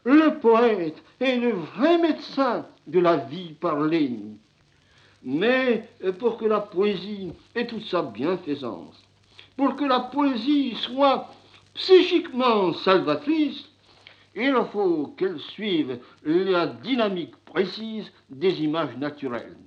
Le poète est le vrai médecin de la vie parlée. Mais pour que la poésie ait toute sa bienfaisance, pour que la poésie soit psychiquement salvatrice, il faut qu'elle suive la dynamique précise des images naturelles.